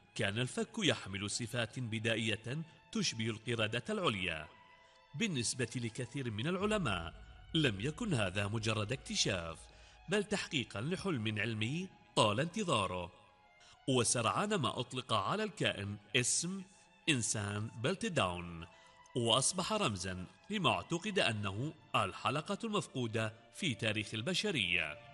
كان الفك يحمل صفات بدائية تشبه القردة العليا. بالنسبة لكثير من العلماء لم يكن هذا مجرد اكتشاف، بل تحقيقا لحلم علمي طال انتظاره. وسرعان ما أطلق على الكائن اسم إنسان بلتداون، وأصبح رمزا لما اعتقد أنه الحلقة المفقودة في تاريخ البشرية.